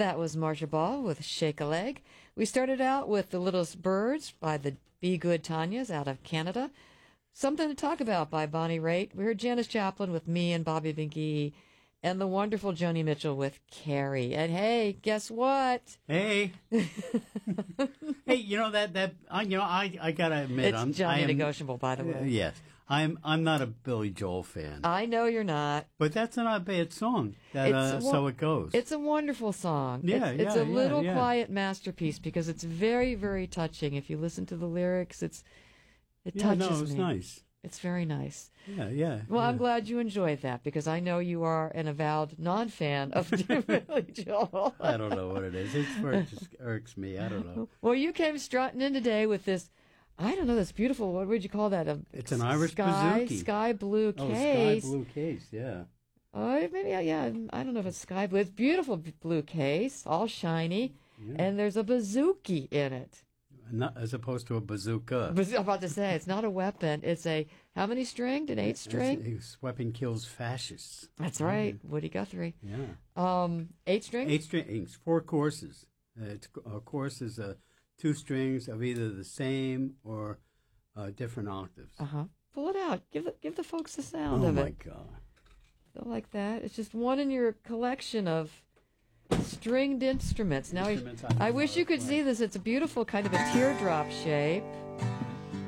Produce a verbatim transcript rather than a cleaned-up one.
That was Marcia Ball with Shake a Leg. We started out with The Littlest Birds by the Be Good Tanyas out of Canada. Something to Talk About by Bonnie Raitt. We heard Janis Joplin with Me and Bobby McGee, and the wonderful Joni Mitchell with Carrie. And hey, guess what? Hey. Hey, you know, that, that I, you know, I, I gotta admit, It's I'm, Johnny I am, Negotiable, by the way. Uh, yes. I'm, I'm not a Billy Joel fan. I know you're not. But that's not a bad song. That, uh, It's wa- so it goes. It's a wonderful song. Yeah, it's, it's yeah, a little yeah, yeah. quiet masterpiece because it's very, very touching. If you listen to the lyrics, it's it yeah, touches no, it was me. nice. It's very nice. Yeah, yeah. Well, yeah. I'm glad you enjoyed that because I know you are an avowed non-fan of Billy Joel. I don't know what it is. It's where it just irks me. I don't know. Well, you came strutting in today with this, I don't know, this beautiful, what would you call that? A It's an Irish sky, bouzouki. Sky blue Oh, case. sky blue case, yeah. Oh, maybe, yeah, yeah, I don't know if it's sky blue. It's beautiful b- blue case, all shiny, Yeah. and there's a bazooki in it. Not, as opposed to a bazooka. Baz- I'm about to say, it's not a weapon. It's a, how many stringed? An eight string? This weapon kills fascists. That's right, Woody Guthrie. Yeah. Um, eight string? Eight strings, four courses. Uh, it's, a course is uh, two strings of either the same or uh, different octaves. Uh-huh. Pull it out. Give the, give the folks the sound Oh, of my it. God. Feel like that. It's just one in your collection of stringed instruments. Now, Instruments I, I I wish you could love, see right. this. It's a beautiful kind of a teardrop shape.